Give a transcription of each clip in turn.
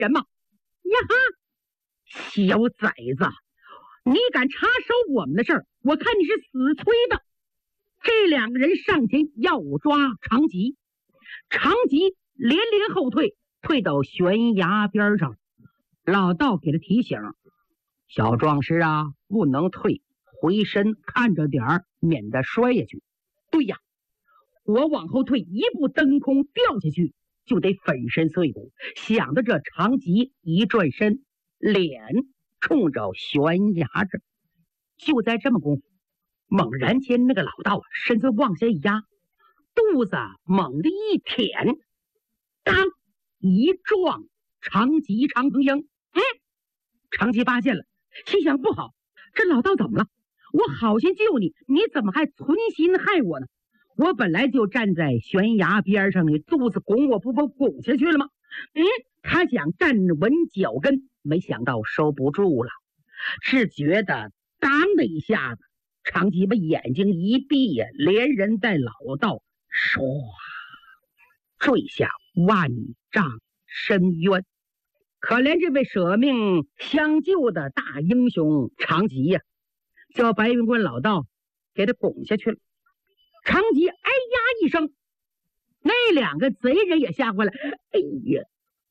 人吗？呀哈，小崽子，你敢插手我们的事儿，我看你是死催的。这两个人上前要抓长吉，长吉连连后退，退到悬崖边上。老道给他提醒：小壮士啊，不能退，回身看着点儿，免得摔下去。对呀，我往后退一步，登空掉下去就得粉身碎骨。想到这，长吉一转身，脸冲着悬崖这。就在这么功夫，猛然间那个老道身子往下一压，肚子猛地一舔，当一撞长吉长鹏鹰。长吉发现了，心想不好，这老道怎么了？我好心救你，你怎么还存心害我呢？我本来就站在悬崖边上，你肚子拱我不拱下去了吗？他想站稳脚跟，没想到收不住了，是觉得当的一下子，长吉把眼睛一闭呀，连人带老道唰坠下万丈深渊。可怜这位舍命相救的大英雄长吉呀，叫白云关老道给他拱下去了。长吉哎呀一声，那两个贼人也吓坏了。哎呀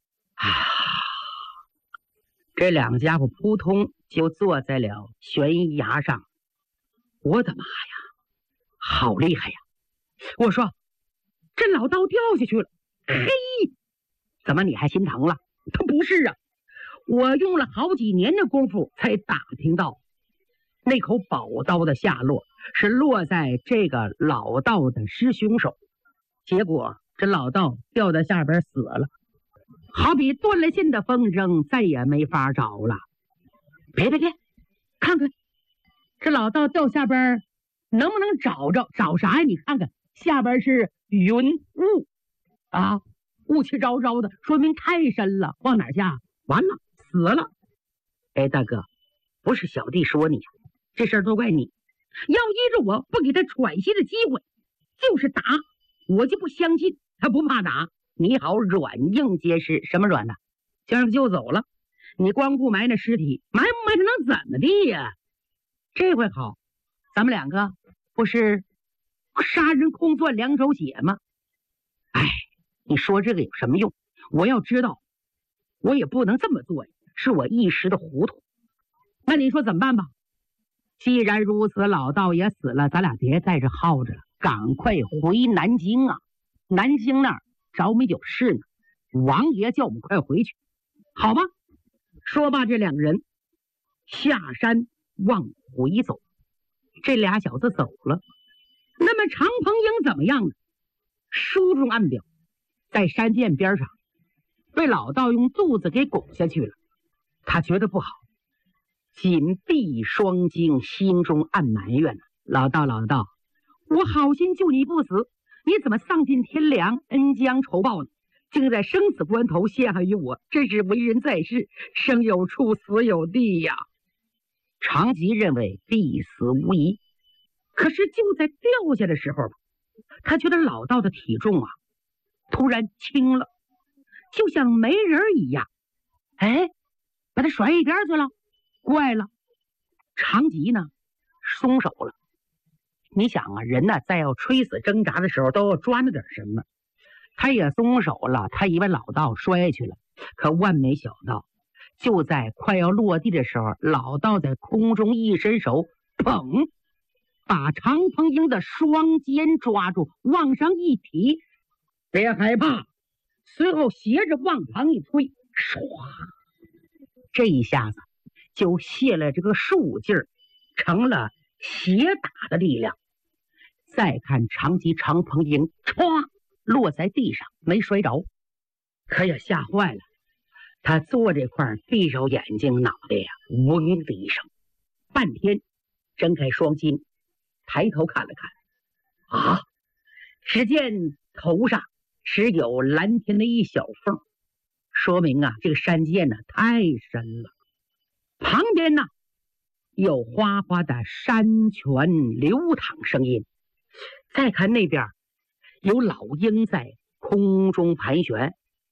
这两个家伙扑通就坐在了悬崖上。我的妈呀，好厉害呀！我说这老道掉下去了。嘿，怎么你还心疼了？他不是啊，我用了好几年的功夫才打听到那口宝刀的下落是落在这个老道的师兄手，结果这老道掉在下边死了，好比断了线的风筝，再也没法找了。别，看看这老道掉下边能不能找着？找啥呀？你看看下边是云雾啊，雾气昭昭的，说明太深了，往哪下？完了，死了。哎，大哥，不是小弟说你呀，这事儿都怪你，要依着我不给他喘息的机会，就是打，我就不相信他不怕打。你好软硬皆施，什么软的？就让他救走了，你光顾埋那尸体，埋不埋他能怎么地呀？这回好，咱们两个不是杀人空赚两手血吗？哎，你说这个有什么用？我要知道，我也不能这么做呀，是我一时的糊涂。那你说怎么办吧？既然如此，老道也死了，咱俩别在这耗着了，赶快回南京啊！南京那儿着没有事呢，王爷叫我们快回去，好吧？说罢，这两个人下山往回走。这俩小子走了，那么长鹏鹰怎么样呢？书中暗表，在山涧边上被老道用肚子给拱下去了。他觉得不好，紧闭双睛，心中暗埋怨呢。老道，我好心救你不死，你怎么丧尽天良，恩将仇报呢？竟在生死关头陷害于我，真是为人在世，生有处，死有地呀！长吉认为必死无疑，可是就在掉下的时候，他觉得老道的体重突然轻了，就像没人一样。哎，把他甩一边去了。怪了，长吉呢松手了。你想啊，人呢在要垂死挣扎的时候都要抓着点什么，他也松手了，他以为老道摔下去了，可万没想到，就在快要落地的时候，老道在空中一伸手，砰，把长鹏鹰的双肩抓住，往上一提，别害怕，随后斜着往旁一推，唰，这一下子就泄了这个数劲儿，成了斜打的力量。再看长吉长鹏鹰唰落在地上，没摔着，可也吓坏了。他坐这块闭上眼睛，脑袋嗡的一声，半天睁开双睛，抬头看了看，只见头上只有蓝天的一小缝，说明这个山涧太深了。旁边有哗哗的山泉流淌声音。再看那边有老鹰在空中盘旋，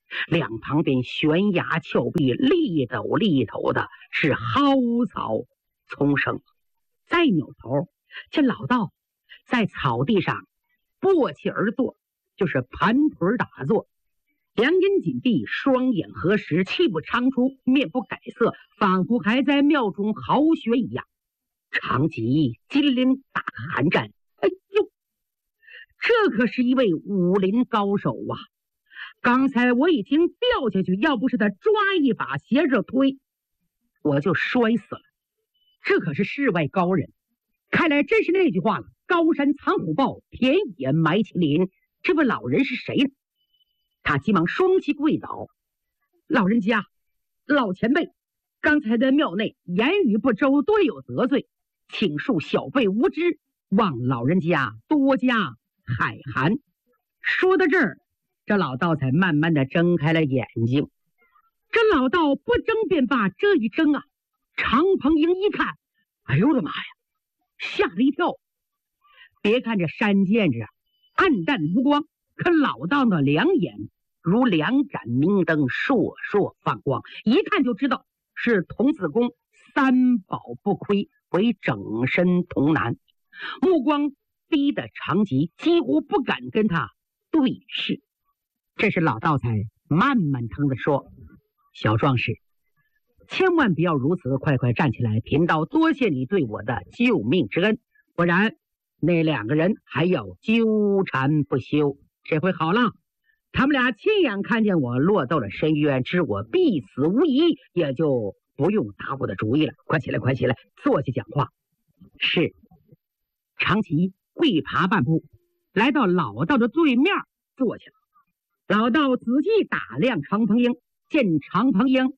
两旁边悬崖峭壁，立陡立陡的，是蒿草丛生。再扭头，见老道在草地上簸箕而坐，就是盘腿打坐，两眼紧闭，双眼合十，气不长出，面不改色，仿佛还在庙中豪学一样。长吉金陵打寒战，哎呦，这可是一位武林高手啊！刚才我已经掉下去，要不是他抓一把斜着推，我就摔死了。这可是世外高人，看来真是那句话了，高山藏虎豹，田野埋麒麟。这位老人是谁呢？他急忙双膝跪倒，老人家，老前辈，刚才在庙内言语不周，多有得罪，请恕小辈无知，望老人家多加海涵。说到这儿，这老道才慢慢的睁开了眼睛。这老道不睁便罢，这一睁啊，常鹏英一看，哎呦我的妈呀，吓了一跳。别看这山涧子暗淡无光，可老道那两眼如两盏明灯，烁烁放光，一看就知道是童子功三宝不亏，为整身童男。目光逼得长吉几乎不敢跟他对视。这时老道才慢慢腾地说：“小壮士，千万不要如此，快快站起来！贫道多谢你对我的救命之恩，不然那两个人还要纠缠不休。这回好了，他们俩亲眼看见我落到了深渊，知我必死无疑，也就不用打我的主意了。快起来，快起来，坐下讲话。”是。长吉跪爬半步，来到老道的对面坐下。老道仔细打量常鹏英，见常鹏英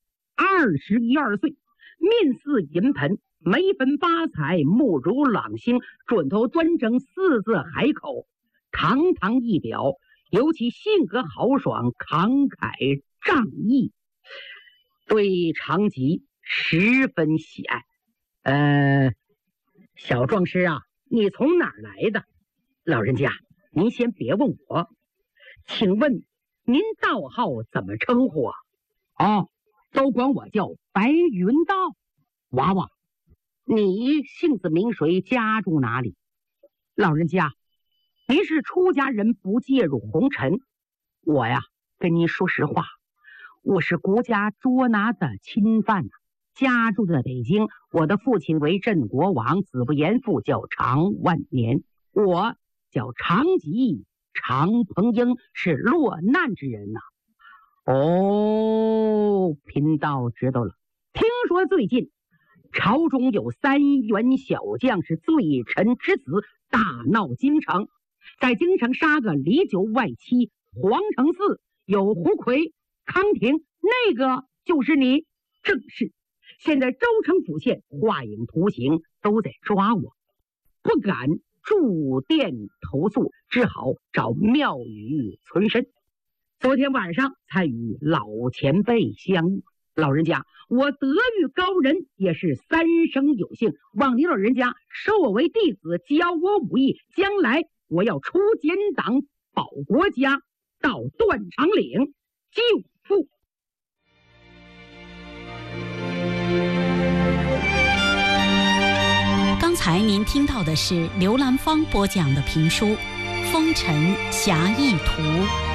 21、22岁，面似银盆，眉分八彩，目如朗星，准头端正，四字海口，堂堂一表，尤其性格豪爽，慷慨仗义，对长吉十分喜爱。小壮士啊，你从哪儿来的？老人家，您先别问我，请问您道号怎么称呼啊？哦，都管我叫白云道。娃娃，你姓字名谁，家住哪里？老人家，您是出家人，不介入红尘。我呀，跟您说实话，我是国家捉拿的钦犯家住在北京。我的父亲为镇国王，子不言父，叫常万年。我叫常吉，常鹏英，是落难之人呐。哦，贫道知道了。听说最近朝中有3员小将是罪臣之子，大闹京城，在京城杀个里九外七，皇城寺有胡奎、康廷，那个就是你。正是。现在州城府县画影图形都在抓我，不敢驻店投诉，只好找庙宇存身。昨天晚上才与老前辈相遇。老人家，我德育高人，也是3生有幸，望您老人家收我为弟子，教我武艺，将来我要出奸党，保国家，到断肠岭救父。 刚才您听到的是刘兰芳播讲的评书《风尘侠义图》。